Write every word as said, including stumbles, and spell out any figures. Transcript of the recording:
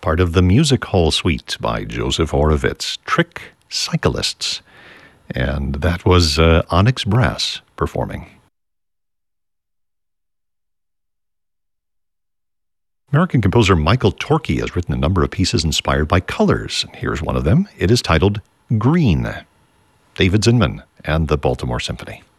part of the Music Hall Suite by Joseph Horovitz, Trick Cyclists. And that was uh, Onyx Brass performing. American composer Michael Torke has written a number of pieces inspired by colors. Here's one of them. It is titled Green. David Zinman and the Baltimore Symphony.